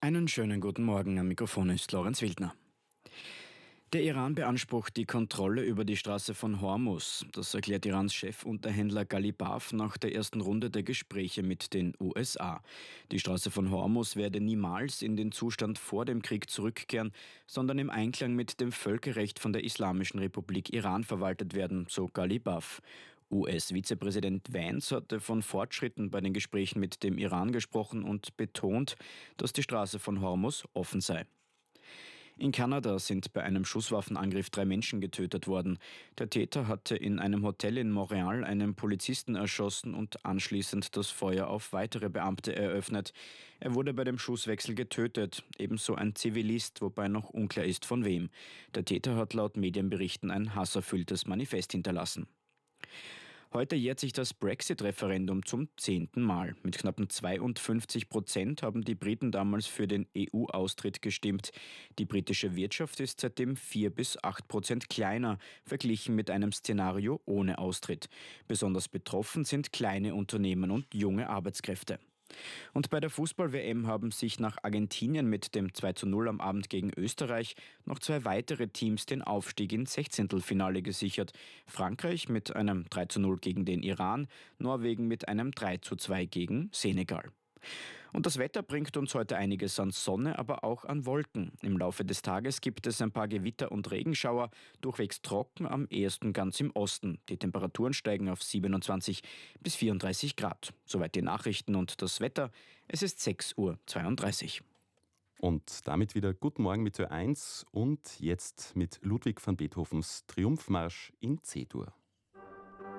Einen schönen guten Morgen, am Mikrofon ist Lorenz Wildner. Der Iran beansprucht die Kontrolle über die Straße von Hormuz. Das erklärt Irans Chefunterhändler Ghalibaf nach der ersten Runde der Gespräche mit den USA. Die Straße von Hormuz werde niemals in den Zustand vor dem Krieg zurückkehren, sondern im Einklang mit dem Völkerrecht von der Islamischen Republik Iran verwaltet werden, so Ghalibaf. US-Vizepräsident Vance hatte von Fortschritten bei den Gesprächen mit dem Iran gesprochen und betont, dass die Straße von Hormuz offen sei. In Kanada sind bei einem Schusswaffenangriff 3 Menschen getötet worden. Der Täter hatte in einem Hotel in Montreal einen Polizisten erschossen und anschließend das Feuer auf weitere Beamte eröffnet. Er wurde bei dem Schusswechsel getötet, ebenso ein Zivilist, wobei noch unklar ist von wem. Der Täter hat laut Medienberichten ein hasserfülltes Manifest hinterlassen. Heute jährt sich das Brexit-Referendum zum 10. Mal. Mit knappen 52% haben die Briten damals für den EU-Austritt gestimmt. Die britische Wirtschaft ist seitdem 4-8% kleiner, verglichen mit einem Szenario ohne Austritt. Besonders betroffen sind kleine Unternehmen und junge Arbeitskräfte. Und bei der Fußball-WM haben sich nach Argentinien mit dem 2:0 am Abend gegen Österreich noch 2 weitere Teams den Aufstieg ins Sechzehntelfinale gesichert. Frankreich mit einem 3:0 gegen den Iran, Norwegen mit einem 3:2 gegen Senegal. Und das Wetter bringt uns heute einiges an Sonne, aber auch an Wolken. Im Laufe des Tages gibt es ein paar Gewitter und Regenschauer, durchwegs trocken, am ehesten ganz im Osten. Die Temperaturen steigen auf 27 bis 34 Grad. Soweit die Nachrichten und das Wetter. Es ist 6:32 Uhr. Und damit wieder guten Morgen mit Ö1 und jetzt mit Ludwig van Beethovens Triumphmarsch in C-Dur.